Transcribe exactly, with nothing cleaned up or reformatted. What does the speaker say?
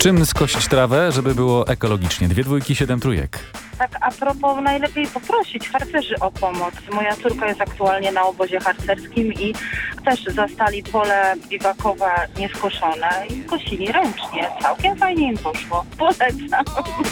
Czym skosić trawę, żeby było ekologicznie? Dwie dwójki, siedem trójek. Tak a propos, najlepiej poprosić harcerzy o pomoc. Moja córka jest aktualnie na obozie harcerskim i też zastali pole biwakowe nieskoszone i skosili ręcznie. Całkiem fajnie im poszło. Polecam.